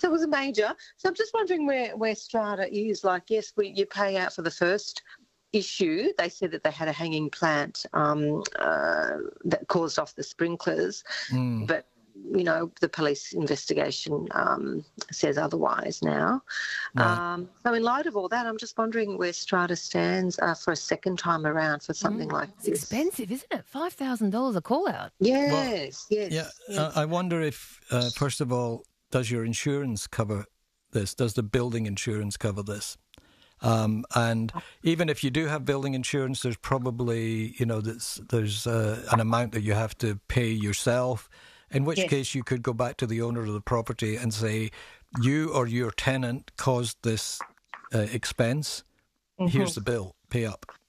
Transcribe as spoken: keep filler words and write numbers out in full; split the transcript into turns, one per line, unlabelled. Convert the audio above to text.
So it was a major. So I'm just wondering where, where Strata is. Like, yes, we, you pay out for the first issue. They said that they had a hanging plant um, uh, that caused off the sprinklers,
Mm.
but you know, the police investigation um, says otherwise now.
Right.
Um, so in light of all that, I'm just wondering where Strata stands uh, for a second time around for something
Mm.
like
It's
this.
expensive, isn't it? five thousand dollars a call-out.
Yes, yes.
Yeah,
yes.
uh, I wonder if, uh, first of all, does your insurance cover this? Does the building insurance cover this? Um, and even if you do have building insurance, there's probably, you know, there's, there's uh, an amount that you have to pay yourself, in which
Yes.
case you could go back to the owner of the property and say, you or your tenant caused this uh, expense.
Mm-hmm.
Here's the bill, pay up.